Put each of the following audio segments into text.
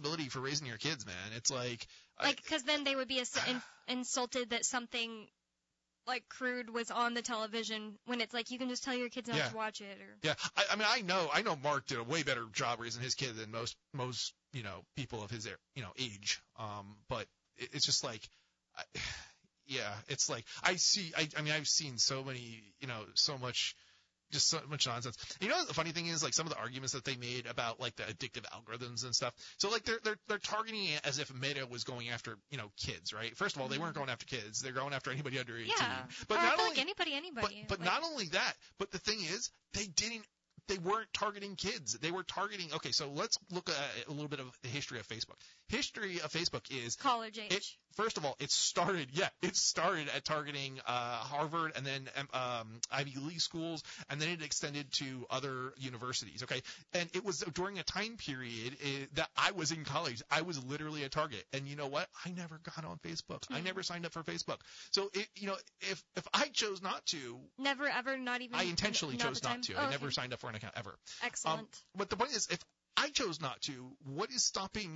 responsibility for raising your kids, man. It's like because then they would be insulted that something like crude was on the television when it's like you can just tell your kids not to watch it. Or yeah, I mean, I know Mark did a way better job raising his kid than most people of his age. But it's just like, it's like I've seen so many, so much nonsense. You know, the funny thing is, like, some of the arguments that they made about, like, the addictive algorithms and stuff. So, like, they're targeting it as if Meta was going after, kids, right? First of all, they weren't going after kids. They're going after anybody under 18. Yeah. But I feel like anybody. But not only that, but the thing is, they weren't targeting kids. They were targeting – okay, so let's look at a little bit of the history of Facebook. History of Facebook is – college age. First of all, it started at targeting Harvard and then Ivy League schools, and then it extended to other universities, okay? And it was during a time period that I was in college. I was literally a target. And you know what? I never got on Facebook. I never signed up for Facebook. So, if I chose not to – never, ever, not even – I intentionally chose not to. I never signed up for an account ever. Excellent. But the point is, if I chose not to, what is stopping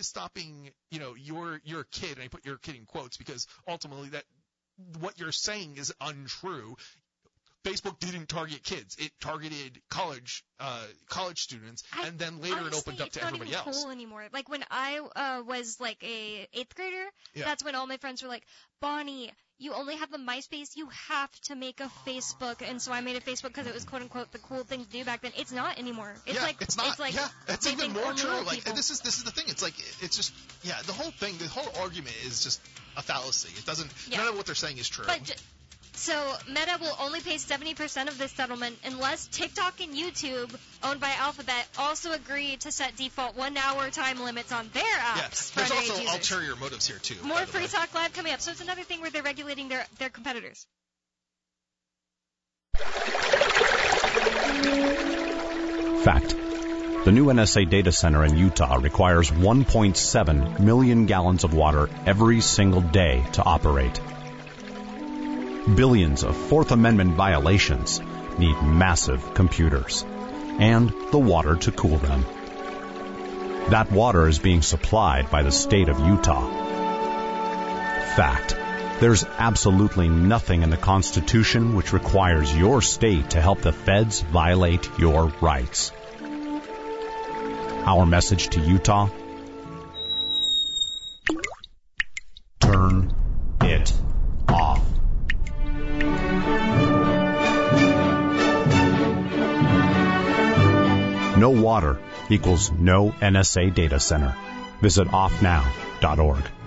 your kid, and I put your kid in quotes because ultimately that what you're saying is untrue. Facebook didn't target kids. It targeted college students, and then later it opened up to everybody else. It's not even cool anymore. Like when I was like a 8th grader, that's when all my friends were like, Bonnie, you only have a MySpace. You have to make a Facebook. And so I made a Facebook because it was quote unquote the cool thing to do back then. It's not anymore. It's it's not. It's even more true. Like this is the thing. It's like it's just the whole thing. The whole argument is just a fallacy. It doesn't. None of what they're saying is true. So Meta will only pay 70% of this settlement unless TikTok and YouTube, owned by Alphabet, also agree to set default 1-hour time limits on their apps. Yes, there's also ulterior motives here too. More Free Talk Live coming up. So it's another thing where they're regulating their competitors. Fact. The new NSA data center in Utah requires 1.7 million gallons of water every single day to operate. Billions of Fourth Amendment violations need massive computers and the water to cool them. That water is being supplied by the state of Utah. Fact. There's absolutely nothing in the Constitution which requires your state to help the feds violate your rights. Our message to Utah? Turn it off. No water equals no NSA data center. Visit offnow.org.